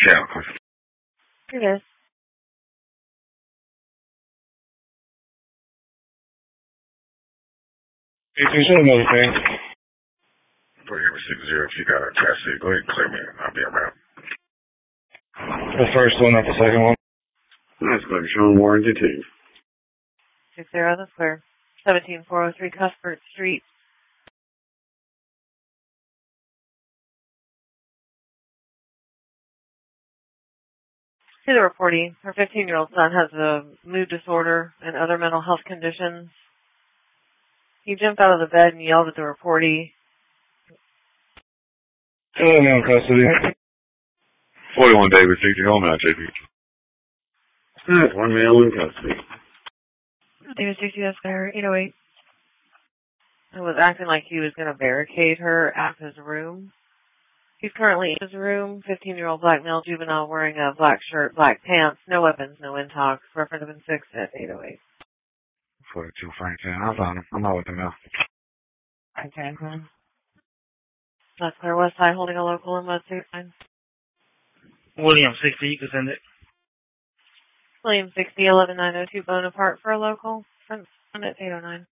Yeah. It is. If you say another thing. 4860, if you got a taxi, go ahead and clear me. I'll be around. The first one, not the second one. That's clear. Sean Warren, detained. 60, that's clear. 17403 Cuthbert Street. See the reporting. Her 15-year-old son has a mood disorder and other mental health conditions. He jumped out of the bed and yelled at the reportee. Hello, now in custody. 41 David, 60 home now, JP. That's one male in custody. David 60, that's clear. 808. He was acting like he was going to barricade her at his room. He's currently in his room. 15-year-old black male juvenile wearing a black shirt, black pants, no weapons, no intox. Reference 6 at 808. 42 Franklin. I found him. I'm out with him now. Okay. That's clear. West Side holding a local in West 69. William 60, you can send it. William 60, 11902 Bonaparte for a local. Front at 809.